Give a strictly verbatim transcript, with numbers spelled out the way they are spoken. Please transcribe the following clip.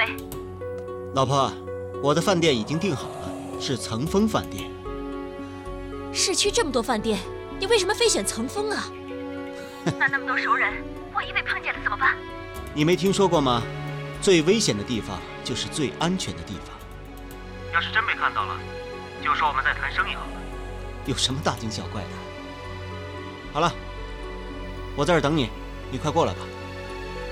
为。 老婆，我的饭店已经订好了，是层峰饭店。 市区这么多饭店，你为什么非选层峰啊？ 那那么多熟人，万一被碰见了怎么办？ 你没听说过吗？最危险的地方就是最安全的地方。 要是真被看到了，就说我们在谈生意好了。 有什么大惊小怪的？好了，我在这儿等你，你快过来吧。